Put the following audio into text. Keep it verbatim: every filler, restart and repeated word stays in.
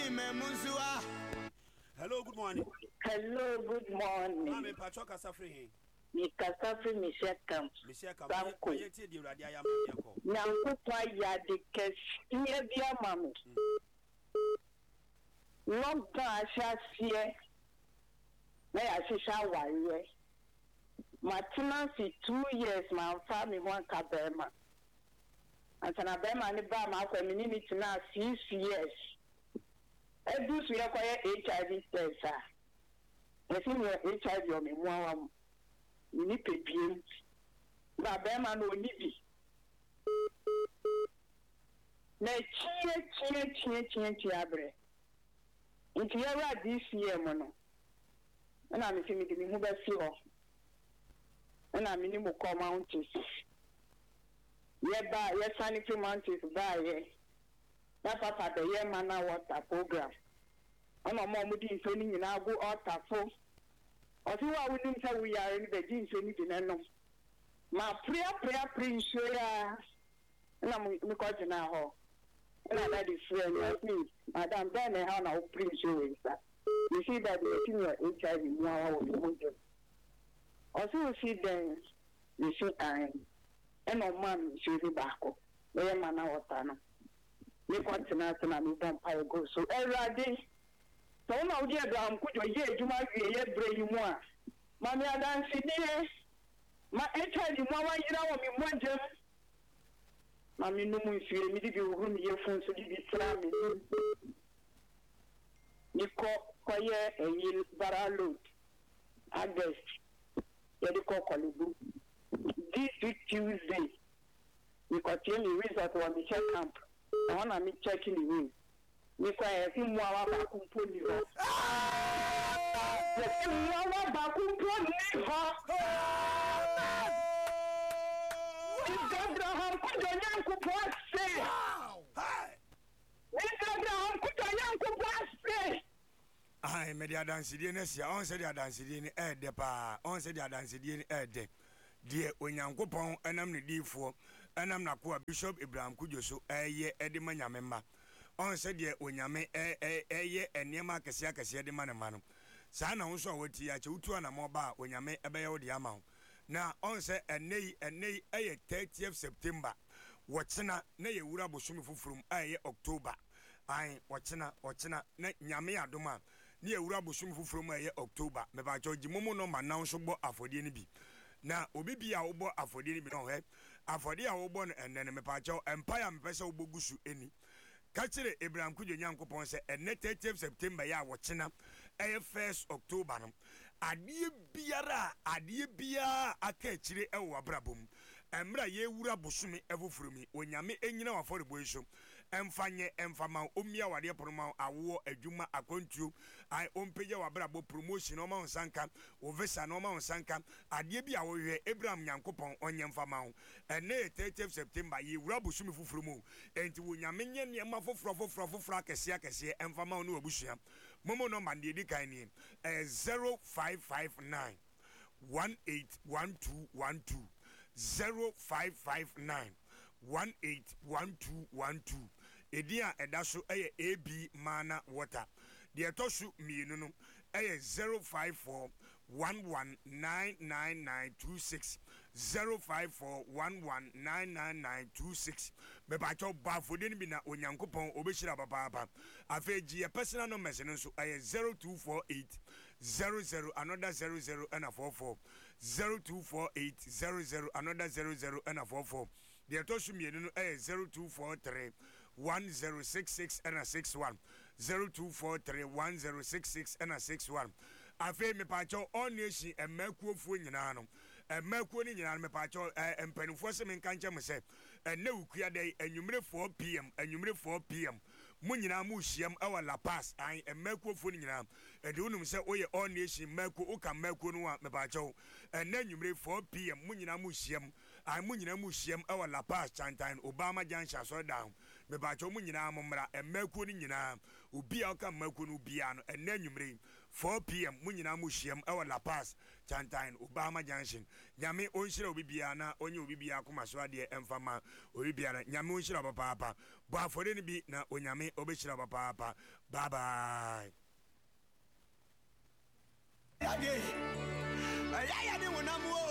Hello, good morning. Hello, good morning. I'm a Pachoka Safri. Mika Safri Michelle Camp. Michelle Camp. I am the Radia Yako. Now, why the cash near the mammy? Long time I shall see. May I shall wire. My tenancy two years, my family one cabema. And an abema and the bar, my community now six years. I do require H I V test. I think H I V on me one. You need to be. My bema no need. Na chie chie chie chie chie abre. Inti ya this year mono. Na me fi me di mu ba fi ho. Na me ni mo call mountains. Ye ba ye sanitary mountains ba ye. Na papa the ye mana water program. Ana mo mo di nso ni nyina go water fo. Osi wa woni nsa we are ni be di nso ni di nanom. Ma prayer prayer prayer nso ya. Na mo mi ko jina ho. Na that is friend like me. Madam then how na prayer nso we sir. You see that the thing H I V now we also see then you see I and no man should be back. We man water no. Me continue na me vampire go so every so now dey am kujo ye juma wie ye bre mu a ma me adansi ni ma H I V mo wa yira wo me monjem ma me no mu fie me di bi wo me ye fun so di bi tra me ni ko koye eyi bara load August ye di ko kolubu this week Tuesday we continue result on the check camp I wanna me checking the way we ko e fi mu awa ba ku po ni ho ye fi mu awa ba ku po ni ho Abraham ku do nyan ku po se wow hi Abraham ku do nyan ku po se ai me dia dance die na sia on se dia dance die ni e de pa on se dia dance die ni e de die onyankopon enam ne difo enam na ko Bishop Abraham Kudwoso eye ede manyame ma on se die onyame eh eye enema kese akese de manema no saa na wonso awati ya che utu na mo ba onyame ebe ye wodi ama ho na on se enei enei eye thirtieth September wochena na ye wura bosomi fufurum eye October ai wochena wochena na nyame adoma na ye wura bosomi fufurum eye October me ba cho gimomo no ma na so bo afodie ni bi na obi bia wo bo afodie ni bi no he afodie a wo bo no enne me pa cho empire me pese wo bogusu eni Kachire Abraham Kudwo Nyankopon se ene thirtieth September ya wochena eh first October no adie biara adie bia aka chire ewo abrabom emra ye wura bosome efofurumi onyame enyina waforebo eso emfanye emfama omia wade poroma awo adwuma akontuo ai ompeje wabrabo promotion oma onsanka ovesa no oma onsanka adie bia wo hwe Abraham Nyankopon onye mfama ho ene thirtieth September ye wura bosome fofurumu enti wonyame nye ne ma foforo foforo foforo akese akese emfama no abusua momo no mande di kan ni eh zero five five nine one eight one two one two zero five five nine one eight one two one two edia edaso eye A B mana water de tosu mienu no eye zero five four one one nine nine nine two six zero five four one one nine nine nine two six me ba cho ba fodeni bi na onyankopon obeshira papa papa afeji e personal number no so eye zero two four eight zero zero another zero zero and a four four zero two four eight zero zero another zero zero and a four four de tosu mienu no eye zero two four three one zero six six and a six one zero two four three one zero six six and a six one afi me pa cho on nation emakuofuo nyina no emakuo ni nyina me pa cho empanifo se men kanche me se ene ukua dai anwumre four p m anwumre four p m mu nyina mu hyiam awa La Paz an emakuofuo ni nyina e de unum se oye on nation maku uka maku no me pa cho ene anwumre four p m mu nyina mu hyiam an mu nyina mu hyiam awa La Paz Chantan Obama Jansha so down me ba cho mu nyina momra emakuo ni nyina obi a uka maku no bia no ene anwumre four p m mu nyina mu hyiam awa La Paz Chantan Obama Junction nyame onhyira obi bia na onye obi bia akoma so ade emfama obi bia na nyame onhyira papa papa bɔ afɔre no bi na onyame obɛhyira papaapa. Bye bye. Ayaya ni wonamu